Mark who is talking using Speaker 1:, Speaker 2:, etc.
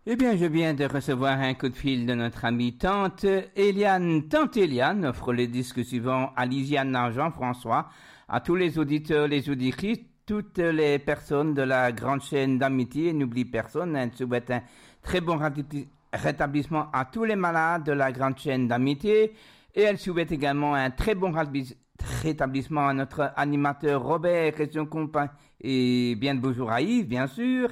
Speaker 1: Eh bien, je viens de recevoir un coup de fil de notre amie Tante Eliane. Tante Eliane offre les disques suivants à Lisiane Jean-François, à tous les auditeurs, les auditrices, toutes les personnes de la grande chaîne d'amitié. N'oublie personne, elle souhaite un très bon rétablissement à tous les malades de la grande chaîne d'amitié. Et elle souhaite également un très bon rétablissement à notre animateur Robert et son compagnon. Et bien de bonjour à Yves, bien sûr.